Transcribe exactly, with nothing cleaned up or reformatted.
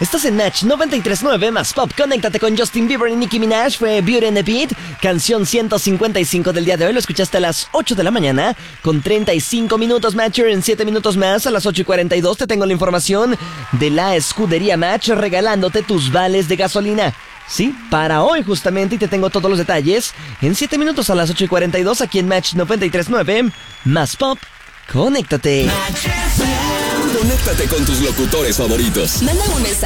Estás en Match noventa y tres punto nueve más Pop. Conéctate con Justin Bieber y Nicki Minaj. Fue Beauty and the Beat, canción ciento cincuenta y cinco del día de hoy. Lo escuchaste a las ocho de la mañana con treinta y cinco minutos. Matcher, en siete minutos más, a las ocho y cuarenta y dos, te tengo la información de la escudería Match regalándote tus vales de gasolina. Sí, para hoy justamente, y te tengo todos los detalles en siete minutos a las ocho y cuarenta y dos aquí en Match noventa y tres punto nueve más Pop. Conéctate. Conéctate con tus locutores favoritos. Manda un mensaje